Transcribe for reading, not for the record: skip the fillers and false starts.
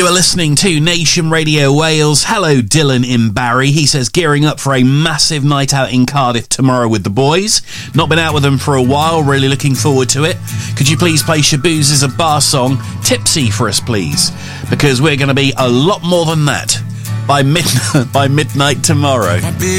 You are listening to Nation Radio Wales. Hello, Dylan in Barry. He says, gearing up for a massive night out in Cardiff tomorrow with the boys. Not been out with them for a while, really looking forward to it. Could you please play Shabooz's A Bar song, Tipsy, for us, please? Because we're going to be a lot more than that by midnight tomorrow.